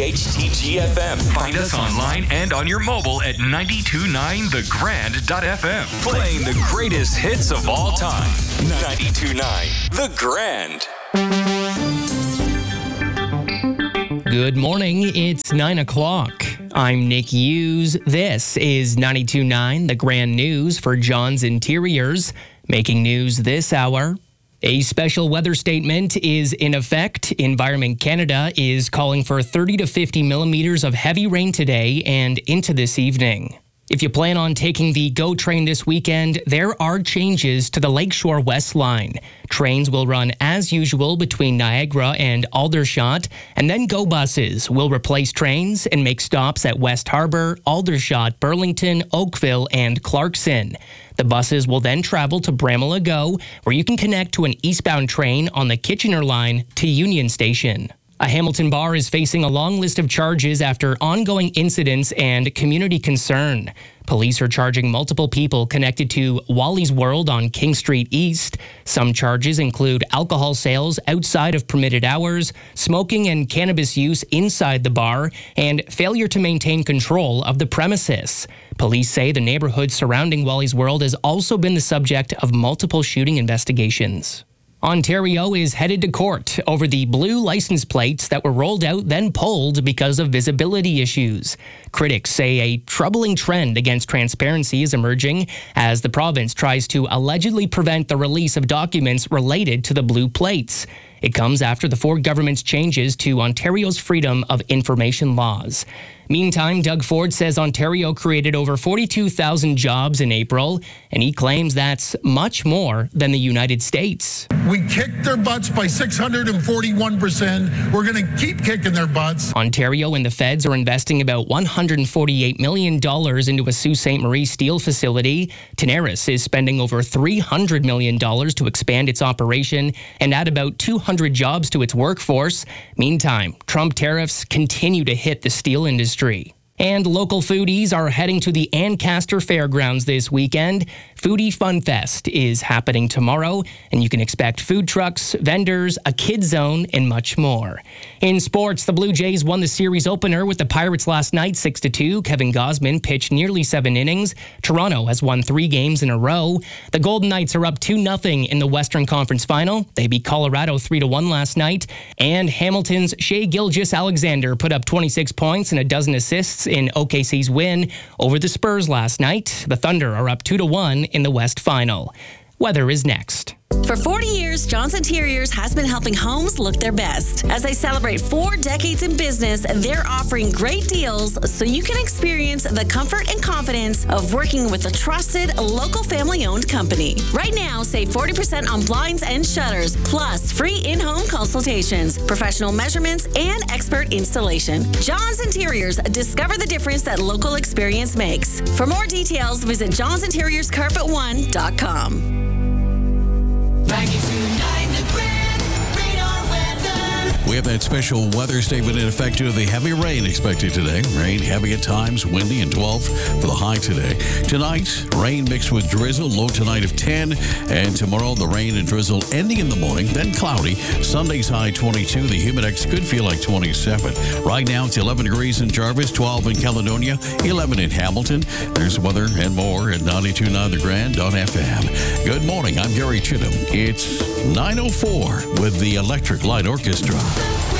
WHTG-FM. Find us online and on your mobile at 929thegrand.fm. Playing the greatest hits of all time. 92.9 The Grand. Good morning. It's 9 o'clock. I'm Nick Hughes. This is 92.9 The Grand News for John's Interiors. Making news this hour. A special weather statement is in effect. Environment Canada is calling for 30 to 50 millimeters of heavy rain today and into this evening. If you plan on taking the GO train this weekend, there are changes to the Lakeshore West line. Trains will run as usual between Niagara and Aldershot, and then GO buses will replace trains and make stops at West Harbour, Aldershot, Burlington, Oakville, and Clarkson. The buses will then travel to Bramalea GO, where you can connect to an eastbound train on the Kitchener line to Union Station. A Hamilton bar is facing a long list of charges after ongoing incidents and community concern. Police are charging multiple people connected to Wally's World on King Street East. Some charges include alcohol sales outside of permitted hours, smoking and cannabis use inside the bar, and failure to maintain control of the premises. Police say the neighborhood surrounding Wally's World has also been the subject of multiple shooting investigations. Ontario is headed to court over the blue license plates that were rolled out then pulled because of visibility issues. Critics say a troubling trend against transparency is emerging as the province tries to allegedly prevent the release of documents related to the blue plates. It comes after the Ford government's changes to Ontario's Freedom of Information laws. Meantime, Doug Ford says Ontario created over 42,000 jobs in April, and he claims that's much more than the United States. We kicked their butts by 641%. We're going to keep kicking their butts. Ontario and the feds are investing about $148 million into a Sault Ste. Marie steel facility. Tenaris is spending over $300 million to expand its operation and add about 200 jobs to its workforce. Meantime, Trump tariffs continue to hit the steel industry. And local foodies are heading to the Ancaster Fairgrounds this weekend. Foodie Fun Fest is happening tomorrow, and you can expect food trucks, vendors, a kids zone, and much more. In sports, the Blue Jays won the series opener with the Pirates last night 6-2. Kevin Gausman pitched nearly 7 innings. Toronto has won 3 games in a row. The Golden Knights are up 2-0 in the Western Conference Final. They beat Colorado 3-1 last night. And Hamilton's Shai Gilgeous-Alexander put up 26 points and a dozen assists in OKC's win over the Spurs last night. The Thunder are up 2-1 in the West Final. Weather is next. For 40 years, John's Interiors has been helping homes look their best. As they celebrate 4 decades in business, they're offering great deals so you can experience the comfort and confidence of working with a trusted, local family-owned company. Right now, save 40% on blinds and shutters, plus free in-home consultations, professional measurements, and expert installation. John's Interiors, discover the difference that local experience makes. For more details, visit johnsinteriorscarpet1.com. 92.9 The Grand, radar weather. We have that special weather statement in effect due to the heavy rain expected today. Rain heavy at times, windy, and 12 for the high today. Tonight, rain mixed with drizzle, low tonight of 10. And tomorrow, the rain and drizzle ending in the morning, then cloudy. Sunday's high 22. The humidex could feel like 27. Right now, it's 11 degrees in Jarvis, 12 in Caledonia, 11 in Hamilton. There's weather and more at 92.9 The Grand.fm. Good morning. I'm Gary Chittum. It's 9:04 with the Electric Light Orchestra.